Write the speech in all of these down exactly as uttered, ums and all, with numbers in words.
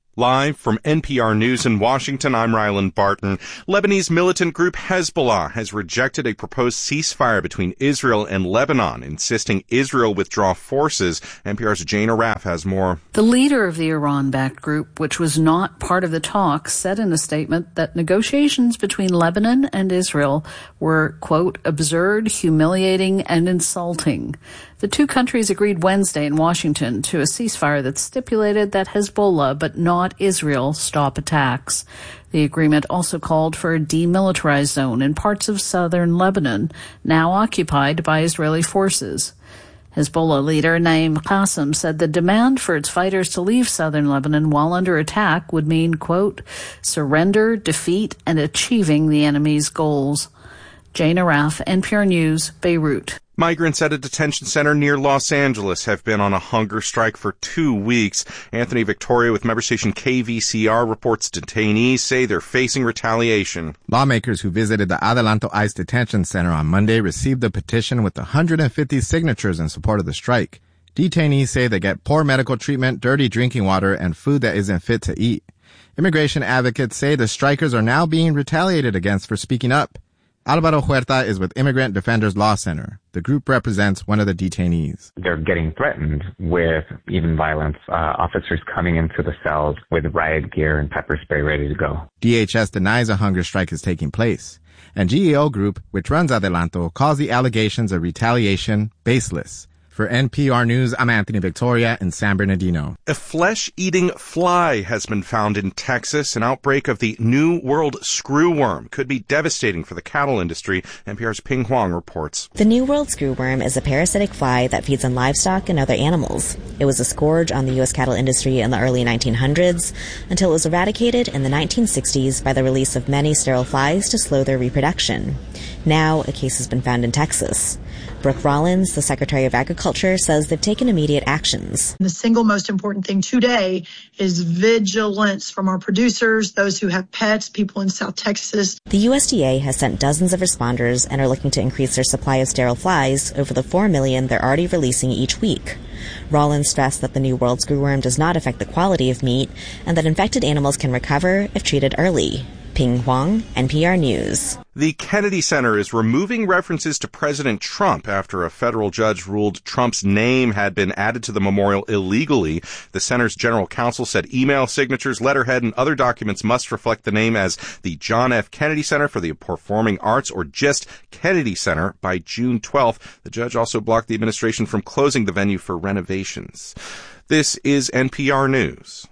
Live from N P R News in Washington, I'm Ryland Barton. Lebanese militant group Hezbollah has rejected a proposed ceasefire between Israel and Lebanon, insisting Israel withdraw forces. N P R's Jane Arraf has more. The leader of the Iran-backed group, which was not part of the talks, said in a statement that negotiations between Lebanon and Israel were, quote, absurd, humiliating, and insulting. The two countries agreed Wednesday in Washington to a ceasefire that stipulated that Hezbollah, but not Israel, stop attacks. The agreement also called for a demilitarized zone in parts of southern Lebanon, now occupied by Israeli forces. Hezbollah leader Naim Qassem said the demand for its fighters to leave southern Lebanon while under attack would mean, quote, surrender, defeat, and achieving the enemy's goals. Jane Arraf, N P R News, Beirut. Migrants at a detention center near Los Angeles have been on a hunger strike for two weeks. Anthony Victoria with member station K V C R reports detainees say they're facing retaliation. Lawmakers who visited the Adelanto ICE detention center on Monday received a petition with one hundred fifty signatures in support of the strike. Detainees say they get poor medical treatment, dirty drinking water, and food that isn't fit to eat. Immigration advocates say the strikers are now being retaliated against for speaking up. Alvaro Huerta is with Immigrant Defenders Law Center. The group represents one of the detainees. They're getting threatened with even violence, uh, officers coming into the cells with riot gear and pepper spray ready to go. D H S denies a hunger strike is taking place. And G E O Group, which runs Adelanto, calls the allegations of retaliation baseless. For N P R News, I'm Anthony Victoria in San Bernardino. A flesh-eating fly has been found in Texas. An outbreak of the New World screwworm could be devastating for the cattle industry. N P R's Ping Huang reports. The New World screwworm is a parasitic fly that feeds on livestock and other animals. It was a scourge on the U S cattle industry in the early nineteen hundreds until it was eradicated in the nineteen sixties by the release of many sterile flies to slow their reproduction. Now, a case has been found in Texas. Brooke Rollins, the Secretary of Agriculture, says they've taken immediate actions. The single most important thing today is vigilance from our producers, those who have pets, people in South Texas. The U S D A has sent dozens of responders and are looking to increase their supply of sterile flies over the four million they're already releasing each week. Rollins stressed that the New World screwworm does not affect the quality of meat and that infected animals can recover if treated early. Ping Huang, N P R News. The Kennedy Center is removing references to President Trump after a federal judge ruled Trump's name had been added to the memorial illegally. The center's general counsel said email signatures, letterhead, and other documents must reflect the name as the John F. Kennedy Center for the Performing Arts or just Kennedy Center by June twelfth. The judge also blocked the administration from closing the venue for renovations. This is N P R News.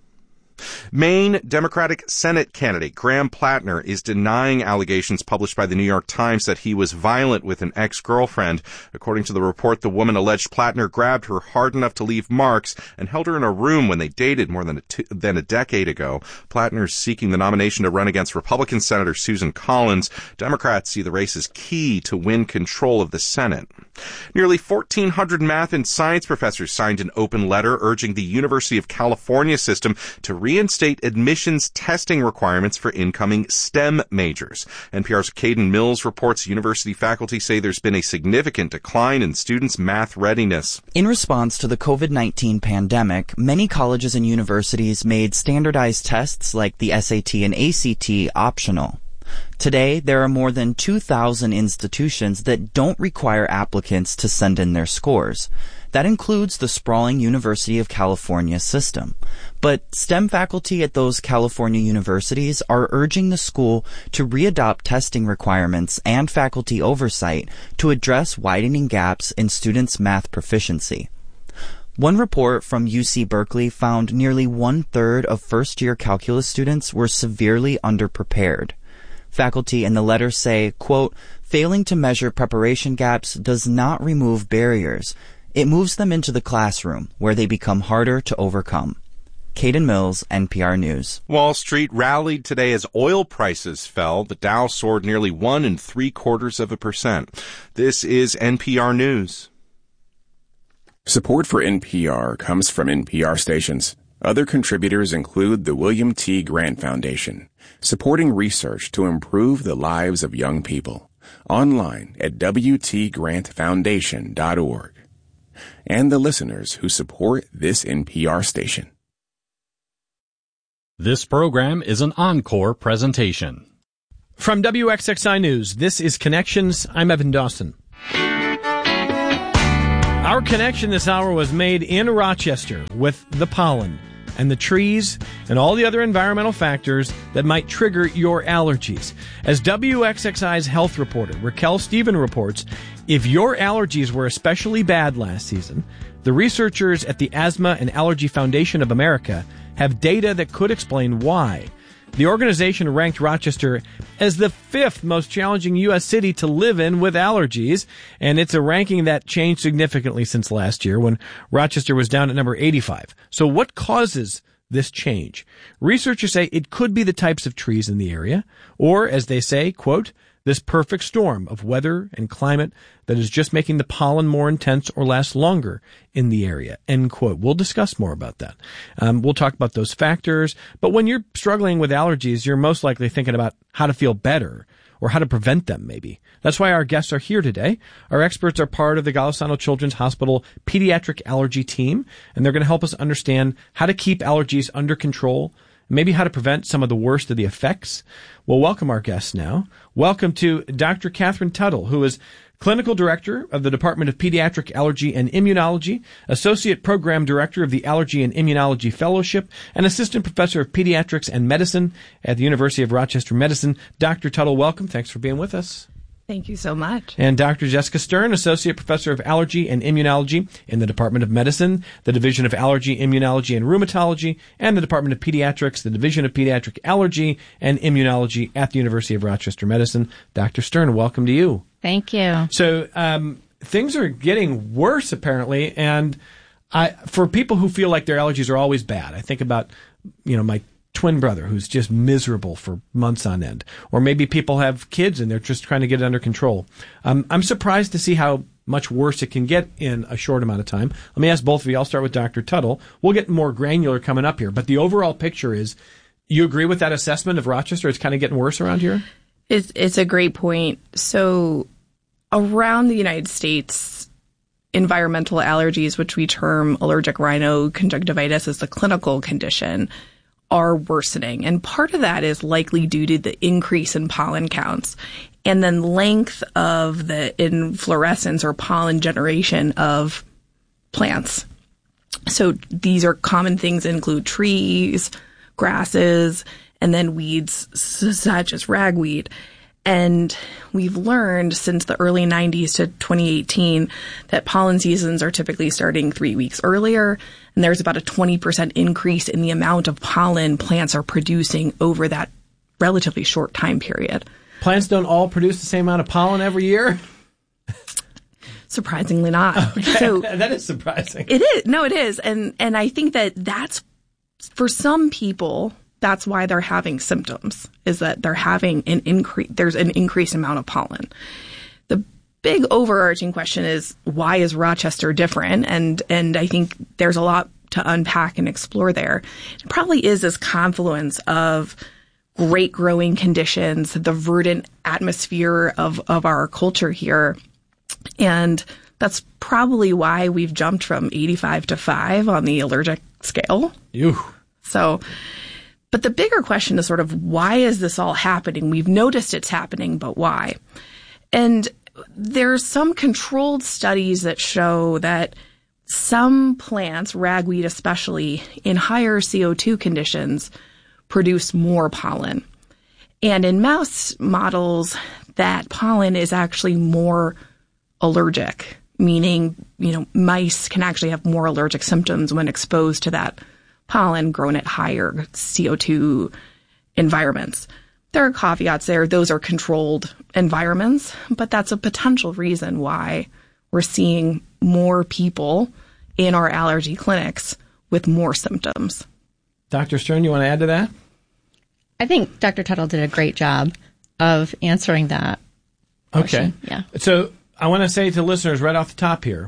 Maine Democratic Senate candidate Graham Plattner is denying allegations published by the New York Times that he was violent with an ex-girlfriend. According to the report, the woman alleged Plattner grabbed her hard enough to leave marks and held her in a room when they dated more than a, t- than a decade ago. Plattner is seeking the nomination to run against Republican Senator Susan Collins. Democrats see the race as key to win control of the Senate. Nearly fourteen hundred math and science professors signed an open letter urging the University of California system to reinstate admissions testing requirements for incoming STEM majors. N P R's Caden Mills reports university faculty say there's been a significant decline in students' math readiness. In response to the covid nineteen pandemic, many colleges and universities made standardized tests like the S A T and A C T optional. Today, there are more than two thousand institutions that don't require applicants to send in their scores. That includes the sprawling University of California system. But STEM faculty at those California universities are urging the school to readopt testing requirements and faculty oversight to address widening gaps in students' math proficiency. One report from U C Berkeley found nearly one-third of first-year calculus students were severely underprepared. Faculty in the letter say, quote, failing to measure preparation gaps does not remove barriers. It moves them into the classroom, where they become harder to overcome. Caden Mills, N P R News. Wall Street rallied today as oil prices fell. The Dow soared nearly one and three quarters of a percent. This is N P R News. Support for N P R comes from N P R stations. Other contributors include the William T. Grant Foundation, supporting research to improve the lives of young people. Online at w t grant foundation dot org. And the listeners who support this N P R station. This program is an encore presentation. From W X X I News, this is Connections. I'm Evan Dawson. Our connection this hour was made in Rochester with the pollen and the trees and all the other environmental factors that might trigger your allergies. As W X X I's health reporter, Raquel Stephen, reports, if your allergies were especially bad last season, the researchers at the Asthma and Allergy Foundation of America have data that could explain why. The organization ranked Rochester as the fifth most challenging U S city to live in with allergies, and it's a ranking that changed significantly since last year when Rochester was down at number eighty-five. So what causes this change? Researchers say it could be the types of trees in the area, or as they say, quote, this perfect storm of weather and climate that is just making the pollen more intense or last longer in the area, end quote. We'll discuss more about that. Um, we'll talk about those factors. But when you're struggling with allergies, you're most likely thinking about how to feel better or how to prevent them, maybe. That's why our guests are here today. Our experts are part of the Golisano Children's Hospital Pediatric Allergy Team, and they're going to help us understand how to keep allergies under control, maybe how to prevent some of the worst of the effects. We'll welcome our guests now. Welcome to Doctor Catherine Tuttle, who is Clinical Director of the Department of Pediatric Allergy and Immunology, Associate Program Director of the Allergy and Immunology Fellowship, and Assistant Professor of Pediatrics and Medicine at the University of Rochester Medicine. Doctor Tuttle, welcome. Thanks for being with us. Thank you so much. And Doctor Jessica Stern, Associate Professor of Allergy and Immunology in the Department of Medicine, the Division of Allergy, Immunology, and Rheumatology, and the Department of Pediatrics, the Division of Pediatric Allergy and Immunology at the University of Rochester Medicine. Doctor Stern, welcome to you. Thank you. So um, things are getting worse, apparently, and I, for people who feel like their allergies are always bad, I think about, you know, my twin brother who's just miserable for months on end. Or maybe people have kids and they're just trying to get it under control. Um, I'm surprised to see how much worse it can get in a short amount of time. Let me ask both of you. I'll start with Doctor Tuttle. We'll get more granular coming up here. But the overall picture is, you agree with that assessment of Rochester? It's kind of getting worse around here? It's, it's a great point. So around the United States, environmental allergies, which we term allergic rhinoconjunctivitis as the clinical condition, are worsening. And part of that is likely due to the increase in pollen counts and then length of the inflorescence or pollen generation of plants. So these are common things that include trees, grasses, and then weeds such as ragweed. And we've learned since the early nineties to twenty eighteen that pollen seasons are typically starting three weeks earlier, and there's about a twenty percent increase in the amount of pollen plants are producing over that relatively short time period. Plants don't all produce the same amount of pollen every year? Surprisingly not. Okay. So that is surprising. It is. No, it is. And and I think that that's, for some people, that's why they're having symptoms, is that they're having an increase, there's an increased amount of pollen. The big overarching question is, why is Rochester different? And, and I think there's a lot to unpack and explore there. It probably is this confluence of great growing conditions, the verdant atmosphere of, of our culture here. And that's probably why we've jumped from eighty-five to five on the allergic scale. Ew. So, but the bigger question is sort of, why is this all happening? We've noticed it's happening, but why? And there's some controlled studies that show that some plants, ragweed especially, in higher C O two conditions, produce more pollen. And in mouse models, that pollen is actually more allergic, meaning, you know, mice can actually have more allergic symptoms when exposed to that pollen grown at higher C O two environments. There are caveats there. Those are controlled environments, but that's a potential reason why we're seeing more people in our allergy clinics with more symptoms. Doctor Stern, you want to add to that? I think Doctor Tuttle did a great job of answering that Okay. question. Yeah. So I want to say to listeners right off the top here,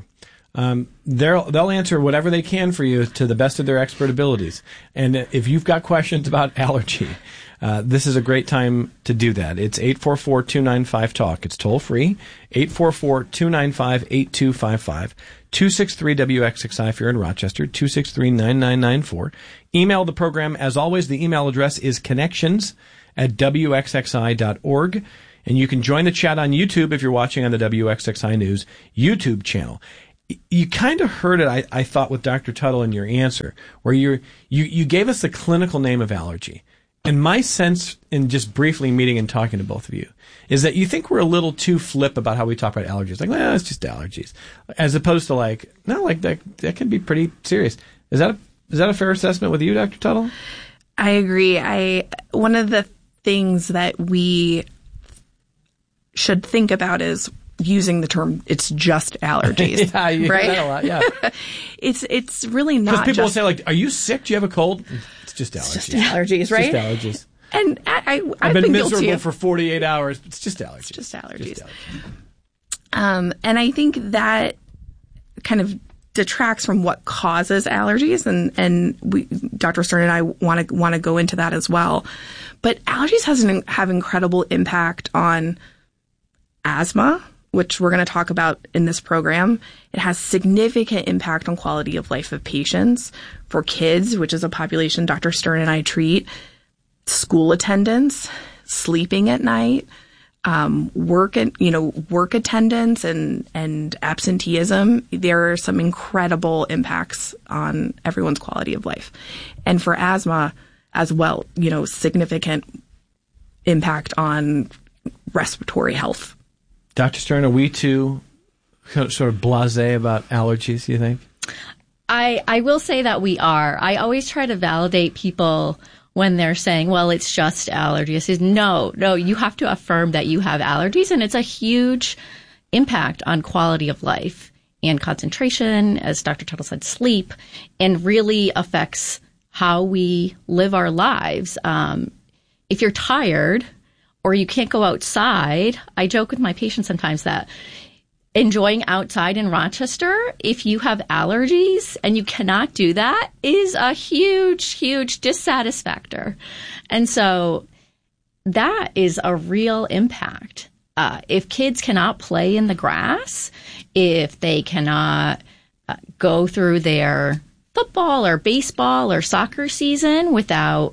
Um, they'll they'll answer whatever they can for you to the best of their expert abilities. And if you've got questions about allergy, uh, this is a great time to do that. It's eight four four, two nine five, talk. It's toll free. eight four four, two nine five, eight two five five. two six three W X X I if you're in Rochester. two six three, nine nine nine four. Email the program. As always, the email address is connections at W X X I dot org. And you can join the chat on YouTube if you're watching on the W X X I News YouTube channel. You kind of heard it, I, I thought, with Doctor Tuttle in your answer, where you're, you you gave us the clinical name of allergy. And my sense, in just briefly meeting and talking to both of you, is that you think we're a little too flip about how we talk about allergies. Like, well, it's just allergies. As opposed to like, no, like that that can be pretty serious. Is that a, is that a fair assessment with you, Doctor Tuttle? I agree. I one of the things that we should think about is using the term "it's just allergies." Yeah, you right? hear that a lot. Yeah, it's it's really not. Because people just, will say, like, "Are you sick? Do you have a cold?" It's just allergies. It's just allergies, right? It's just allergies. And I, I, I've, I've been, been miserable guilty of, for forty-eight hours. It's just allergies. It's just allergies. Just allergies. Um, and I think that kind of detracts from what causes allergies, and and we, Doctor Stern and I want to want to go into that as well. But allergies has an, have incredible impact on asthma, which we're going to talk about in this program. It has significant impact on quality of life of patients. For kids, which is a population Doctor Stern and I treat, school attendance, sleeping at night, um, work, you know, work attendance and, and absenteeism. There are some incredible impacts on everyone's quality of life. And for asthma as well, you know, significant impact on respiratory health. Doctor Stern, are we too sort of blasé about allergies, you think? I, I will say that we are. I always try to validate people when they're saying, well, it's just allergies. I say, no, no, you have to affirm that you have allergies, and it's a huge impact on quality of life and concentration, as Doctor Tuttle said, sleep, and really affects how we live our lives. Um, if you're tired or you can't go outside, I joke with my patients sometimes that enjoying outside in Rochester, if you have allergies and you cannot do that, is a huge, huge dissatisfactor. And so that is a real impact. Uh, if kids cannot play in the grass, if they cannot uh, go through their football or baseball or soccer season without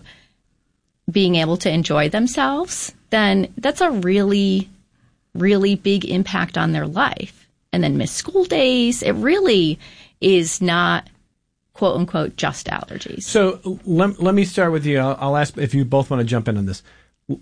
being able to enjoy themselves, then that's a really really big impact on their life. And then miss school days. It really is not, quote unquote, just allergies. So let, let me start with you. I'll, I'll ask if you both want to jump in on this.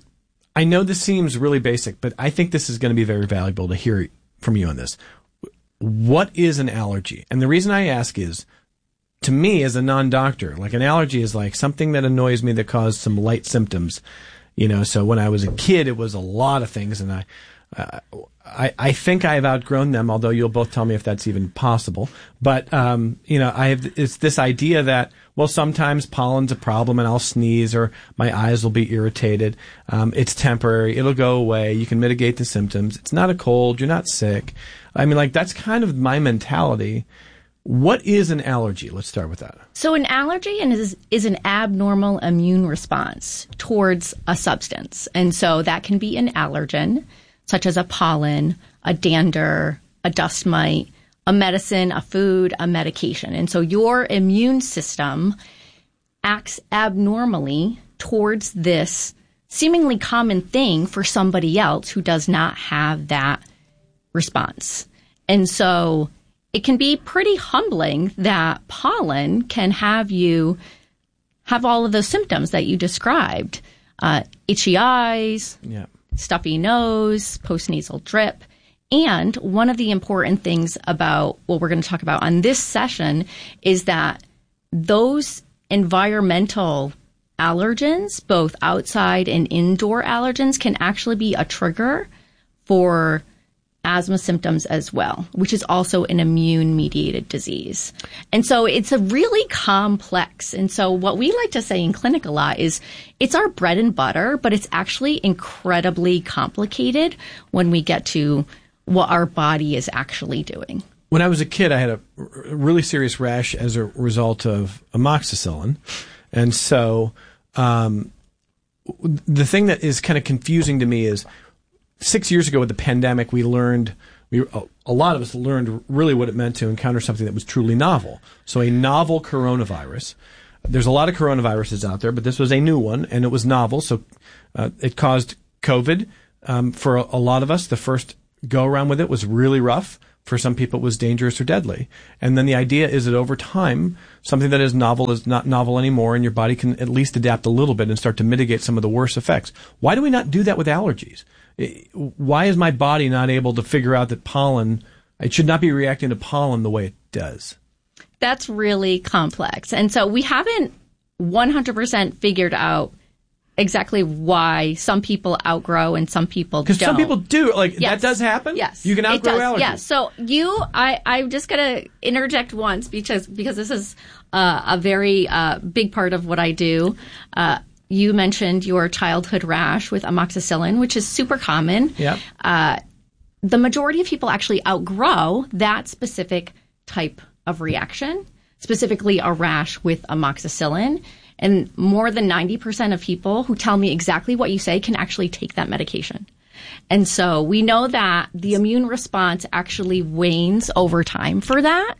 I know this seems really basic, but I think this is going to be very valuable to hear from you on this. What is an allergy? And the reason I ask is, to me as a non-doctor, like an allergy is like something that annoys me that caused some light symptoms. You know, so when I was a kid, it was a lot of things, and I Uh, I, I think I've outgrown them, although you'll both tell me if that's even possible. But, um, you know, I have, it's this idea that, well, sometimes pollen's a problem and I'll sneeze or my eyes will be irritated. Um, it's temporary. It'll go away. You can mitigate the symptoms. It's not a cold. You're not sick. I mean, like, that's kind of my mentality. What is an allergy? Let's start with that. So an allergy is, is an abnormal immune response towards a substance. And so that can be an allergen, such as a pollen, a dander, a dust mite, a medicine, a food, a medication. And so your immune system acts abnormally towards this seemingly common thing for somebody else who does not have that response. And so it can be pretty humbling that pollen can have you have all of those symptoms that you described. Uh, itchy eyes, yeah. stuffy nose, postnasal drip. And one of the important things about what we're going to talk about on this session is that those environmental allergens, both outside and indoor allergens, can actually be a trigger for asthma symptoms as well, which is also an immune-mediated disease. And so it's a really complex. And so what we like to say in clinic a lot is it's our bread and butter, but it's actually incredibly complicated when we get to what our body is actually doing. when I was a kid, I had a really serious rash as a result of amoxicillin. And so um, the thing that is kind of confusing to me is six years ago with the pandemic, we learned, we a lot of us learned really what it meant to encounter something that was truly novel. So a novel coronavirus. There's a lot of coronaviruses out there, but this was a new one, and it was novel. So uh, it caused COVID. Um, for a, a lot of us, the first go-around with it was really rough. For some people, it was dangerous or deadly. And then the idea is that over time, something that is novel is not novel anymore, and your body can at least adapt a little bit and start to mitigate some of the worst effects. Why do we not do that with allergies? Why is my body not able to figure out that pollen, it should not be reacting to pollen the way it does? That's really complex. And so we haven't one hundred percent figured out exactly why some people outgrow and some people don't. Because some people do. Like, yes. that does happen? Yes. You can outgrow allergies. Yes. So you, I, I'm just going to interject once because, because this is uh, a very uh, big part of what I do. Uh, you mentioned your childhood rash with amoxicillin, which is super common. Yep. Uh, the majority of people actually outgrow that specific type of reaction, specifically a rash with amoxicillin. And more than ninety percent of people who tell me exactly what you say can actually take that medication. And so we know that the immune response actually wanes over time for that.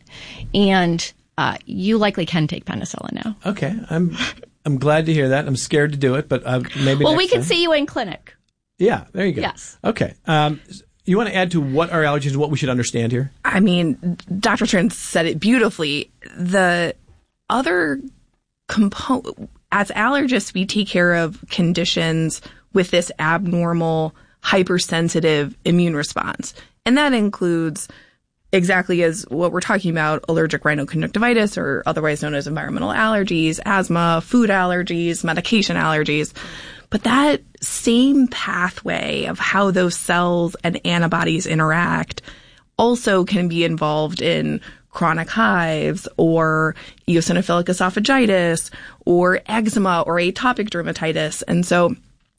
And uh, you likely can take penicillin now. Okay. I'm I'm glad to hear that. I'm scared to do it, but uh, maybe Well, next we can time. see you in clinic. Yeah, there you go. Yes. Okay. Um, you want to add to what are allergies and what we should understand here? I mean, Doctor Trent said it beautifully. The other component, as allergists, we take care of conditions with this abnormal, hypersensitive immune response. And that includes exactly as what we're talking about, allergic rhinoconjunctivitis, or otherwise known as environmental allergies, asthma, food allergies, medication allergies. But that same pathway of how those cells and antibodies interact also can be involved in chronic hives or eosinophilic esophagitis or eczema or atopic dermatitis. And so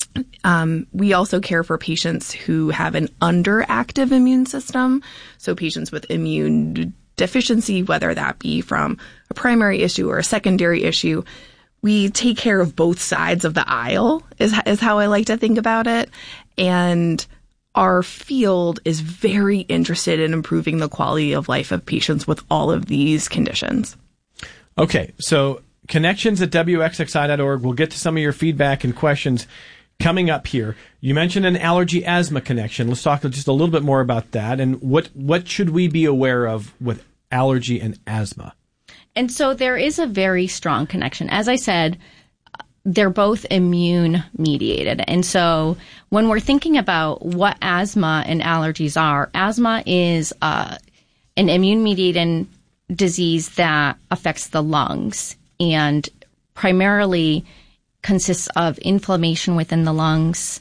um, we also care for patients who have an underactive immune system. So patients with immune deficiency, whether that be from a primary issue or a secondary issue. We take care of both sides of the aisle is, is how I like to think about it. And our field is very interested in improving the quality of life of patients with all of these conditions. Okay, so connections at W X X I dot org. We'll get to some of your feedback and questions coming up here. You mentioned an allergy-asthma connection. Let's talk just a little bit more about that. And what, what should we be aware of with allergy and asthma? And so there is a very strong connection. As I said, they're both immune mediated. And so when we're thinking about what asthma and allergies are, asthma is uh, an immune mediated disease that affects the lungs and primarily consists of inflammation within the lungs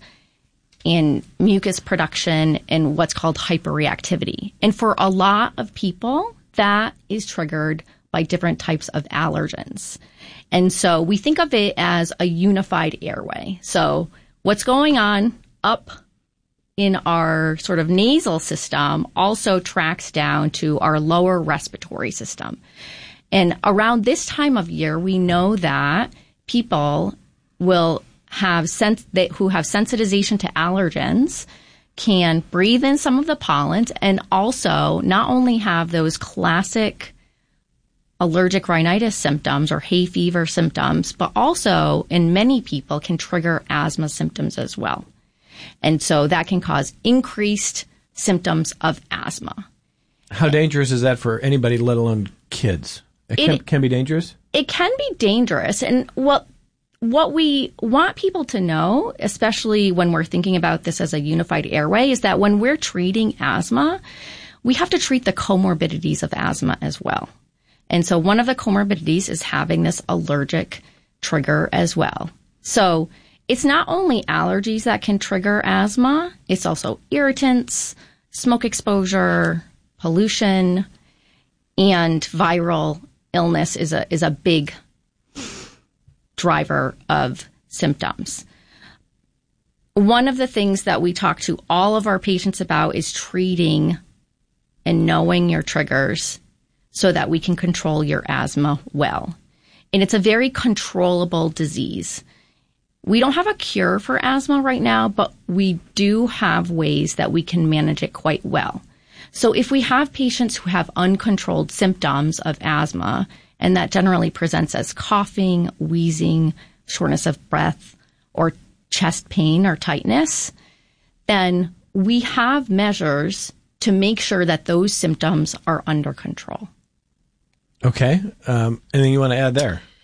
and mucus production and what's called hyperreactivity. And for a lot of people, that is triggered by different types of allergens. And so we think of it as a unified airway. So what's going on up in our sort of nasal system also tracks down to our lower respiratory system. And around this time of year, we know that people will have sens- they, who have sensitization to allergens can breathe in some of the pollens and also not only have those classic allergic rhinitis symptoms or hay fever symptoms, but also in many people can trigger asthma symptoms as well. And so that can cause increased symptoms of asthma. How dangerous is that for anybody, let alone kids? It, it can, can be dangerous? It can be dangerous. And what what we want people to know, especially when we're thinking about this as a unified airway, is that when we're treating asthma, we have to treat the comorbidities of asthma as well. And so one of the comorbidities is having this allergic trigger as well. So it's not only allergies that can trigger asthma, it's also irritants, smoke exposure, pollution, and viral illness is a is a big driver of symptoms. One of the things that we talk to all of our patients about is treating and knowing your triggers so that we can control your asthma well. And it's a very controllable disease. We don't have a cure for asthma right now, but we do have ways that we can manage it quite well. So if we have patients who have uncontrolled symptoms of asthma, and that generally presents as coughing, wheezing, shortness of breath, or chest pain or tightness, then we have measures to make sure that those symptoms are under control. Okay. Um, anything you want to add there?